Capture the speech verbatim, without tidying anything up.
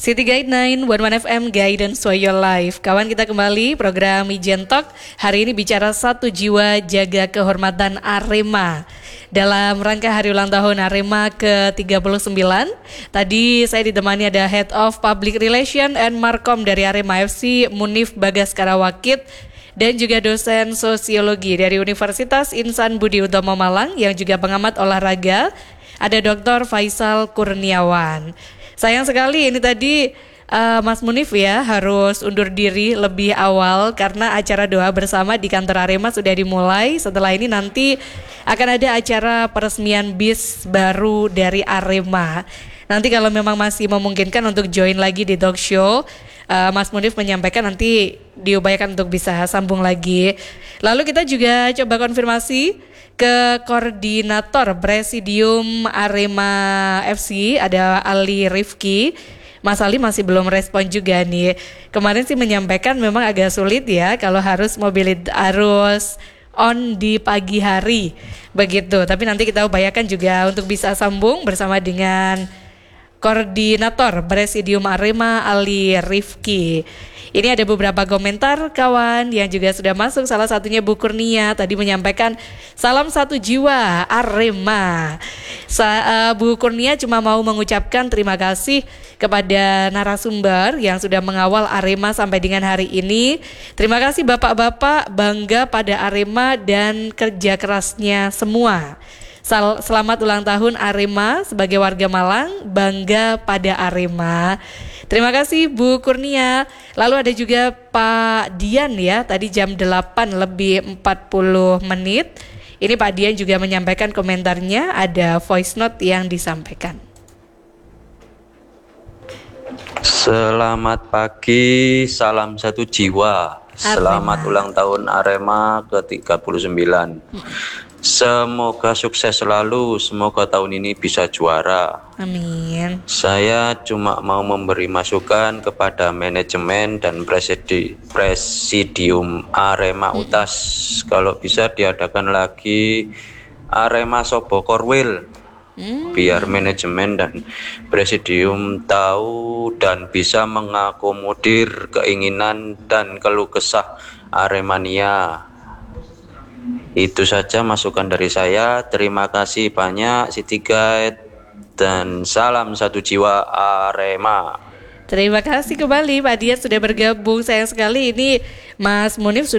City Guide sembilan satu satu F M Guidance for Your Life. Kawan, kita kembali program Ijen Talk. Hari ini bicara satu jiwa jaga kehormatan Arema. Dalam rangka hari ulang tahun Arema ke tiga puluh sembilan. Tadi saya ditemani ada Head of Public Relation and Markom dari Arema F C, Munif Bagaskara Wakit, dan juga dosen sosiologi dari Universitas Insan Budi Utomo Malang yang juga pengamat olahraga, ada Doktor Faisal Kurniawan. Sayang sekali ini tadi uh, Mas Munif ya harus undur diri lebih awal karena acara doa bersama di kantor Arema sudah dimulai. Setelah ini nanti akan ada acara peresmian bis baru dari Arema. Nanti kalau memang masih memungkinkan untuk join lagi di talk show, uh, Mas Munif menyampaikan nanti diupayakan untuk bisa sambung lagi. Lalu kita juga coba konfirmasi ke koordinator Presidium Arema F C, ada Ali Rifki. Mas Ali masih belum respon juga nih. Kemarin sih menyampaikan memang agak sulit ya kalau harus mobilitas harus on di pagi hari begitu. Tapi nanti kita upayakan juga untuk bisa sambung bersama dengan koordinator Presidium Arema Ali Rifki. Ini ada beberapa komentar kawan yang juga sudah masuk. Salah satunya Bu Kurnia tadi menyampaikan salam satu jiwa Arema. Sa- uh, Bu Kurnia cuma mau mengucapkan terima kasih kepada narasumber yang sudah mengawal Arema sampai dengan hari ini. Terima kasih bapak-bapak, bangga pada Arema dan kerja kerasnya semua. Sal- Selamat ulang tahun Arema, sebagai warga Malang bangga pada Arema. Terima kasih Bu Kurnia. Lalu ada juga Pak Dian ya, tadi jam delapan lebih empat puluh menit. Ini Pak Dian juga menyampaikan komentarnya, ada voice note yang disampaikan. Selamat pagi, salam satu jiwa. Selamat Arema. ulang tahun Arema ke tiga puluh sembilan. Semoga sukses selalu, semoga tahun ini bisa juara. Amin. Saya cuma mau memberi masukan kepada manajemen dan presidi, presidium Arema Utas. Kalau bisa diadakan lagi Arema Sobo Korwil, hmm. biar manajemen dan presidium tahu dan bisa mengakomodir keinginan dan keluh kesah Aremania. Itu saja masukan dari saya. Terima kasih banyak City Guide, dan salam satu jiwa Arema. Terima kasih kembali Pak Dian sudah bergabung. Sayang sekali ini Mas Munif sudah